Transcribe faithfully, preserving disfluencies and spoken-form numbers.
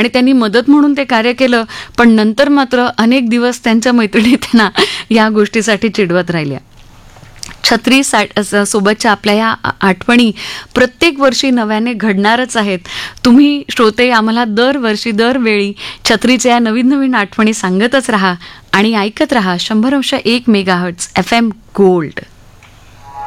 आणि त्यांनी मदत म्हणून ते कार्य केलं, पण नंतर मात्र अनेक दिवस त्यांच्या मैत्रिणी त्यांना या गोष्टीसाठी चिडवत राहिल्या. छत्री सा सोबतच्या आपल्या या आठवणी प्रत्येक वर्षी नव्याने घडणारच आहेत. तुम्ही श्रोते आम्हाला दरवर्षी दरवेळी छत्रीच्या या नवीन नवीन आठवणी सांगतच राहा आणि ऐकत राहा शंभर अंश एक मेगाहर्ट्झ एफ एम गोल्ड.